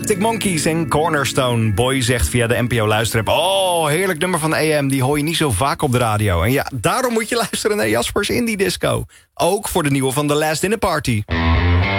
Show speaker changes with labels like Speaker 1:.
Speaker 1: Arctic Monkeys en Cornerstone. Boy zegt via de NPO Luisterapp... oh, heerlijk nummer van AM, die hoor je niet zo vaak op de radio. En ja, daarom moet je luisteren naar Jaspers Indie Disco. Ook voor de nieuwe van The Last Dinner Party.